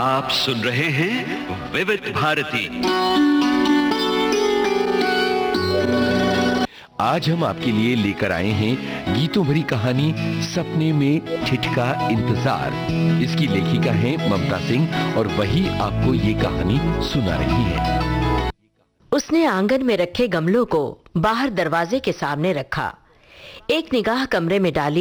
आप सुन रहे हैं विविध भारती। आज हम आपके लिए लेकर आए हैं गीतों भरी कहानी सपने में ठिठका इंतजार। इसकी लेखिका हैं ममता सिंह और वही आपको ये कहानी सुना रही हैं। उसने आंगन में रखे गमलों को बाहर दरवाजे के सामने रखा, एक निगाह कमरे में डाली